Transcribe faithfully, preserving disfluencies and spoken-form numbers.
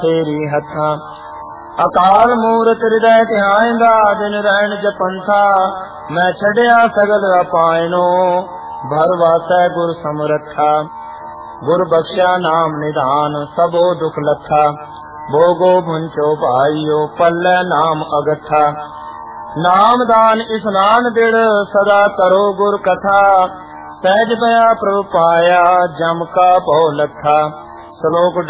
ਤੇਰੀ ਹੱਥਾਂ। ਅਕਾਲ ਮੂਰਤ ਹਿਰਦੈ ਧਿਆਇਂਦਾ, ਦਿਨ ਰਹਿਣ ਜਪੰਥਾ। ਮੈਂ ਛੱਡਿਆ ਸਗਲ ਅਪਾਇਣੋ, ਭਰ ਵਾਸੈ ਗੁਰ ਸਮਰੱਥਾ। ਗੁਰ ਬਖਸ਼ਿਆ ਨਾਮ ਨਿਧਾਨ, ਸਭੋ ਦੁਖ ਲੱਥਾ। ਭੋਗੋ ਭੁੰਚੋ ਭਾਈਓ, ਪੱਲੇ ਨਾਮ ਅਗੱਥਾ। ਨਾਮ ਦਾਨ ਇਸਨਾਨ ਦਿੜ, ਸਦਾ ਕਰੋ ਗੁਰ ਕਥਾ। ਸਹਿਜ ਪਿਆ ਪ੍ਰਭ ਪਾਇਆ, ਜਮ ਕਾ ਭਉ ਲੱਥਾ। ਸ਼ਲੋਕ